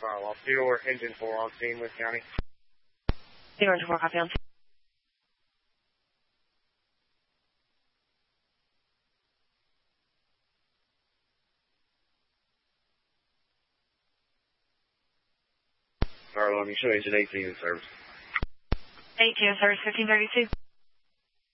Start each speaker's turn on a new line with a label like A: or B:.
A: Bravo. 4, engine 4 on scene with County.
B: 0 engine 4, copy on scene.
A: Bravo, let me show you engine 18 in service.
B: 18 in service, 1532.